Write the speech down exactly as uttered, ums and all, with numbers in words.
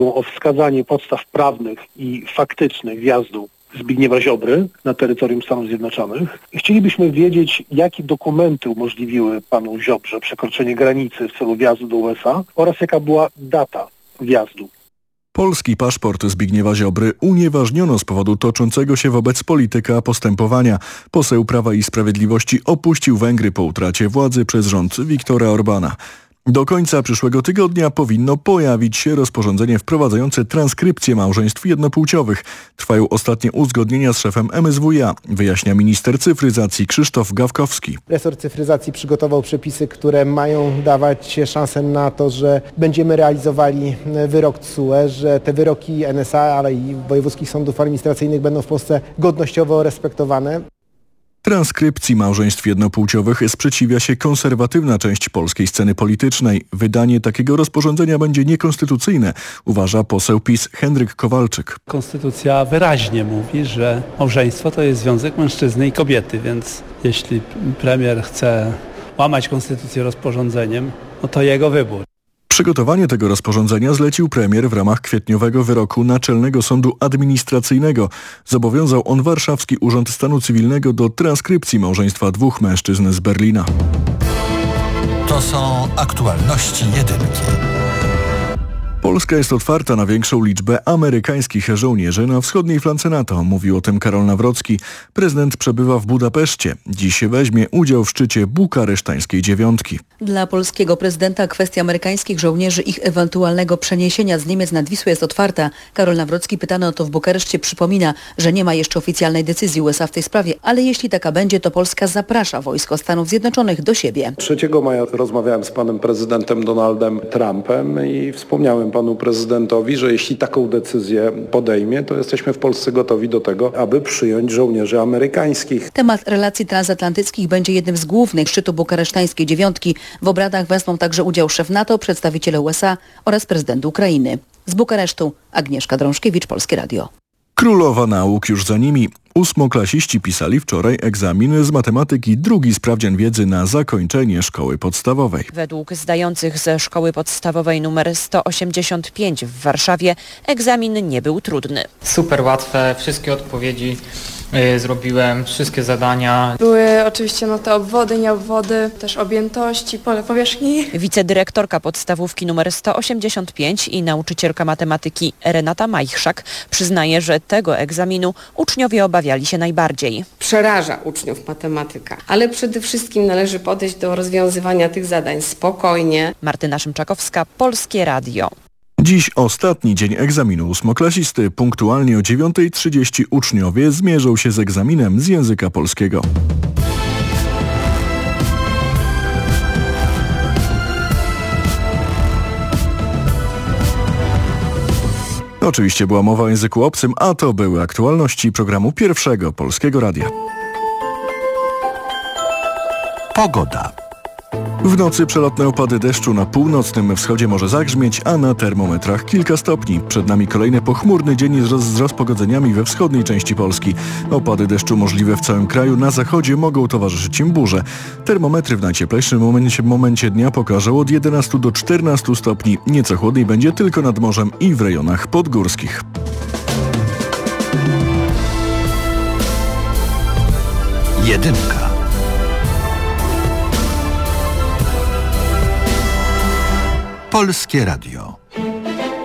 O wskazanie podstaw prawnych i faktycznych wjazdu Zbigniewa Ziobry na terytorium Stanów Zjednoczonych. Chcielibyśmy wiedzieć, jakie dokumenty umożliwiły panu Ziobrze przekroczenie granicy w celu wjazdu do U S A oraz jaka była data wjazdu. Polski paszport Zbigniewa Ziobry unieważniono z powodu toczącego się wobec polityka postępowania. Poseł Prawa i Sprawiedliwości opuścił Węgry po utracie władzy przez rząd Viktora Orbana. Do końca przyszłego tygodnia powinno pojawić się rozporządzenie wprowadzające transkrypcję małżeństw jednopłciowych. Trwają ostatnie uzgodnienia z szefem M S W iA, wyjaśnia minister cyfryzacji Krzysztof Gawkowski. Resort cyfryzacji przygotował przepisy, które mają dawać szansę na to, że będziemy realizowali wyrok T S U E, że te wyroki N S A, ale i wojewódzkich sądów administracyjnych będą w Polsce godnościowo respektowane. Transkrypcji małżeństw jednopłciowych sprzeciwia się konserwatywna część polskiej sceny politycznej. Wydanie takiego rozporządzenia będzie niekonstytucyjne, uważa poseł PiS Henryk Kowalczyk. Konstytucja wyraźnie mówi, że małżeństwo to jest związek mężczyzny i kobiety, więc jeśli premier chce łamać konstytucję rozporządzeniem, no to jego wybór. Przygotowanie tego rozporządzenia zlecił premier w ramach kwietniowego wyroku Naczelnego Sądu Administracyjnego. Zobowiązał on Warszawski Urząd Stanu Cywilnego do transkrypcji małżeństwa dwóch mężczyzn z Berlina. To są aktualności jedynki. Polska jest otwarta na większą liczbę amerykańskich żołnierzy na wschodniej flance NATO, mówił o tym Karol Nawrocki. Prezydent przebywa w Budapeszcie. Dziś weźmie udział w szczycie bukaresztańskiej dziewiątki. Dla polskiego prezydenta kwestia amerykańskich żołnierzy, ich ewentualnego przeniesienia z Niemiec nad Wisłę jest otwarta. Karol Nawrocki, pytany o to w Bukareszcie, przypomina, że nie ma jeszcze oficjalnej decyzji U S A w tej sprawie, ale jeśli taka będzie, to Polska zaprasza wojsko Stanów Zjednoczonych do siebie. trzeciego maja rozmawiałem z panem prezydentem Donaldem Trumpem i wspomniałem panu prezydentowi, że jeśli taką decyzję podejmie, to jesteśmy w Polsce gotowi do tego, aby przyjąć żołnierzy amerykańskich. Temat relacji transatlantyckich będzie jednym z głównych szczytu bukaresztańskiej dziewiątki. W obradach wezmą także udział szef NATO, przedstawiciele U S A oraz prezydent Ukrainy. Z Bukaresztu Agnieszka Drążkiewicz, Polskie Radio. Królowa nauk już za nimi. Ósmoklasiści pisali wczoraj egzamin z matematyki, drugi sprawdzian wiedzy na zakończenie szkoły podstawowej. Według zdających ze szkoły podstawowej nr sto osiemdziesiąt pięć w Warszawie egzamin nie był trudny. Super łatwe, wszystkie odpowiedzi y, zrobiłem, wszystkie zadania. Były oczywiście no te obwody, nieobwody, też objętości, pole powierzchni. Wicedyrektorka podstawówki nr sto osiemdziesiąt pięć i nauczycielka matematyki Renata Majchrzak przyznaje, że tego egzaminu uczniowie obawiali się najbardziej. Przeraża uczniów matematyka, ale przede wszystkim należy podejść do rozwiązywania tych zadań spokojnie. Martyna Szymczakowska, Polskie Radio. Dziś ostatni dzień egzaminu ósmoklasisty. Punktualnie o dziewiąta trzydzieści uczniowie zmierzą się z egzaminem z języka polskiego. Oczywiście była mowa o języku obcym, a to były aktualności programu Pierwszego Polskiego Radia. Pogoda. W nocy przelotne opady deszczu na północnym wschodzie może zagrzmieć, a na termometrach kilka stopni. Przed nami kolejny pochmurny dzień z, roz, z rozpogodzeniami we wschodniej części Polski. Opady deszczu możliwe w całym kraju, na zachodzie mogą towarzyszyć im burze. Termometry w najcieplejszym momencie, momencie dnia pokażą od jedenastu do czternastu stopni. Nieco chłodniej będzie tylko nad morzem i w rejonach podgórskich. Jedynka. Polskie Radio.